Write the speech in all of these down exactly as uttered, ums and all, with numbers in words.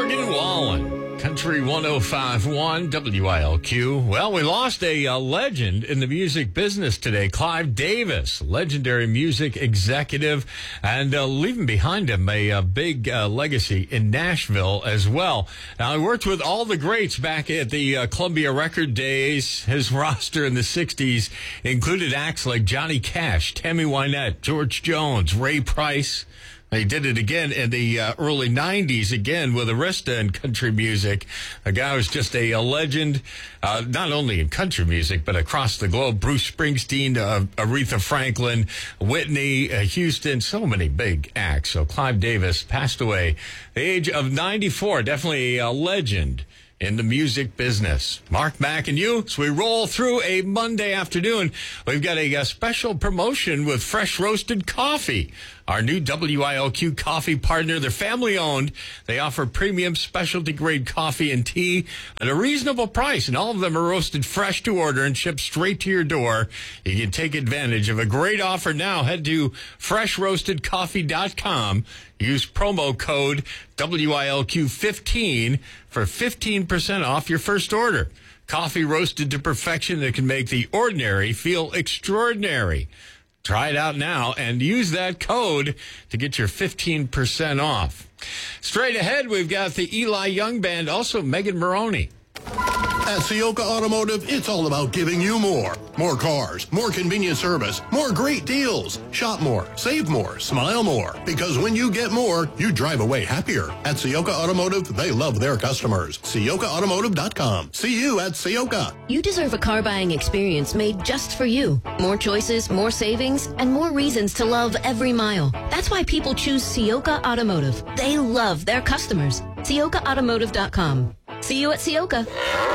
Morgan Wallen, Country one oh five point one W I L Q. Well, we lost a, a legend in the music business today, Clive Davis, legendary music executive, and uh, leaving behind him a, a big uh, legacy in Nashville as well. Now, he worked with all the greats back at the uh, Columbia Record days. His roster in the sixties included acts like Johnny Cash, Tammy Wynette, George Jones, Ray Price. He did it again in the uh, early nineties, again with Arista and country music. A guy who's just a, a legend, uh, not only in country music, but across the globe. Bruce Springsteen, uh, Aretha Franklin, Whitney uh, Houston, so many big acts. So Clive Davis passed away at the age of ninety-four, definitely a legend in the music business. Mark Mack and you, as we roll through a Monday afternoon, we've got a, a special promotion with Fresh Roasted Coffee, our new W I L Q coffee partner. They're family owned. They offer premium specialty grade coffee and tea at a reasonable price, and all of them are roasted fresh to order and shipped straight to your door. You can take advantage of a great offer now. Head to fresh roasted coffee dot com. Use promo code W I L Q fifteen for fifteen percent off your first order. Coffee roasted to perfection that can make the ordinary feel extraordinary. Try it out now and use that code to get your fifteen percent off. Straight ahead, we've got the Eli Young Band, also Megan Maroney. At Ciocca Automotive, it's all about giving you more. More cars, more convenient service, more great deals. Shop more, save more, smile more. Because when you get more, you drive away happier. At Ciocca Automotive, they love their customers. Ciocca Automotive dot com. See you at Ciocca. You deserve a car buying experience made just for you. More choices, more savings, and more reasons to love every mile. That's why people choose Ciocca Automotive. They love their customers. Ciocca Automotive dot com. See you at Ciocca.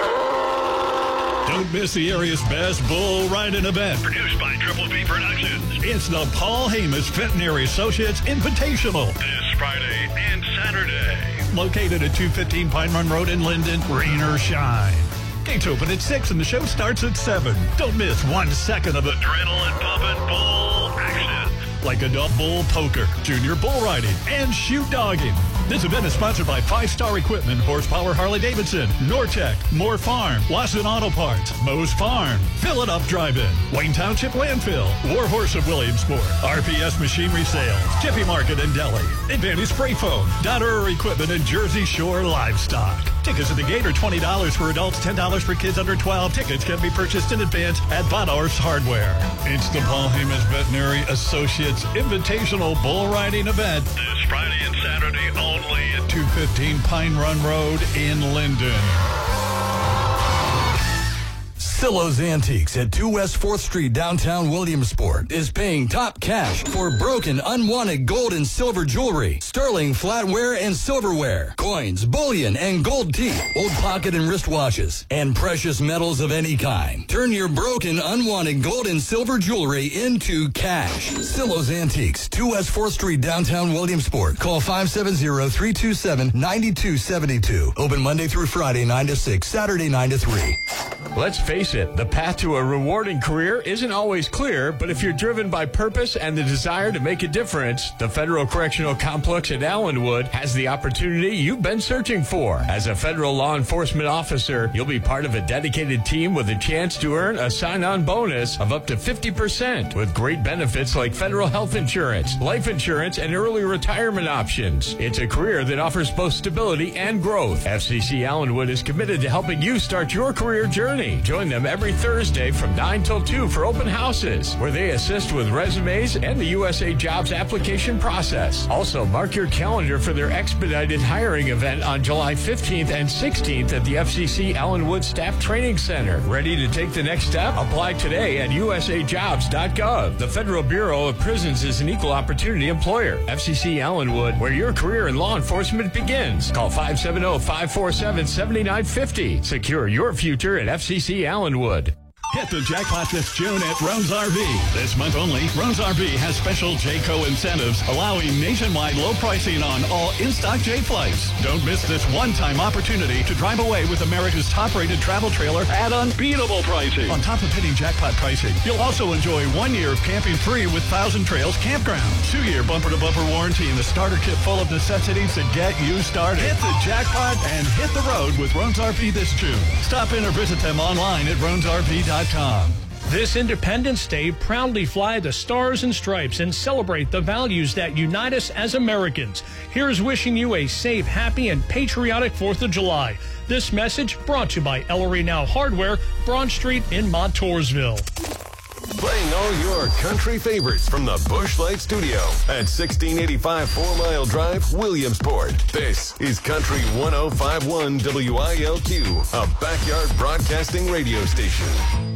Don't miss the area's best bull riding event. Produced by Triple B Productions. It's the Paul Hamas Veterinary Associates Invitational. This Friday and Saturday. Located at two fifteen Pine Run Road in Linden, rain or shine. Gates open at six and the show starts at seven. Don't miss one second of adrenaline pumping bull action. Like adult bull poker, junior bull riding, and shoot dogging. This event is sponsored by Five Star Equipment, Horsepower Harley-Davidson, Nortec, Moore Farm, Wasson Auto Parts, Moe's Farm, Fill It Up Drive-In, Wayne Township Landfill, Warhorse of Williamsport, R P S Machinery Sales, Jiffy Market and Deli, Advantage Spray Foam, Dotterer Equipment, and Jersey Shore Livestock. Tickets at the gate are twenty dollars for adults, ten dollars for kids under twelve. Tickets can be purchased in advance at Vodorf's Hardware. It's the Paul Hamas Veterinary Associates Invitational Bull Riding Event this Friday and Saturday only at two fifteen Pine Run Road in Linden. Silo's Antiques at two West fourth Street, downtown Williamsport, is paying top cash for broken, unwanted gold and silver jewelry, sterling flatware and silverware, coins, bullion, and gold teeth, old pocket and wristwatches, and precious metals of any kind. Turn your broken, unwanted gold and silver jewelry into cash. Silo's Antiques, two West fourth Street, downtown Williamsport. Call five seven zero, three two seven, nine two seven two. Open Monday through Friday, nine to six, Saturday, nine to three. Let's face it, the path to a rewarding career isn't always clear, but if you're driven by purpose and the desire to make a difference, the Federal Correctional Complex at Allenwood has the opportunity you've been searching for. As a federal law enforcement officer, you'll be part of a dedicated team with a chance to earn a sign-on bonus of up to fifty percent with great benefits like federal health insurance, life insurance, and early retirement options. It's a career that offers both stability and growth. F C C Allenwood is committed to helping you start your career journey. Join them every Thursday from nine till two for open houses, where they assist with resumes and the U S A Jobs application process. Also, mark your calendar for their expedited hiring event on July fifteenth and sixteenth at the F C C Allenwood Staff Training Center. Ready to take the next step? Apply today at U S A jobs dot gov. The Federal Bureau of Prisons is an equal opportunity employer. F C C Allenwood, where your career in law enforcement begins. Call five seven zero, five four seven, seven nine five zero. Secure your future at F C C Allenwood. Hit the jackpot this June at Rones R V. This month only, Rones R V has special Jayco incentives allowing nationwide low pricing on all in-stock J flights. Don't miss this one-time opportunity to drive away with America's top-rated travel trailer at unbeatable pricing. On top of hitting jackpot pricing, you'll also enjoy one year of camping free with Thousand Trails Campground. Two-year bumper-to-bumper warranty and a starter kit full of necessities to get you started. Hit the jackpot and hit the road with Rones R V this June. Stop in or visit them online at rones r v dot com. This Independence Day, proudly fly the stars and stripes and celebrate the values that unite us as Americans. Here's wishing you a safe, happy, and patriotic fourth of July. This message brought to you by Ellery Now Hardware, Broad Street in Montoursville. Playing all your country favorites from the Busch Light Studio at sixteen eighty-five Four Mile Drive, Williamsport. This is Country one oh five point one W I L Q, a backyard broadcasting radio station.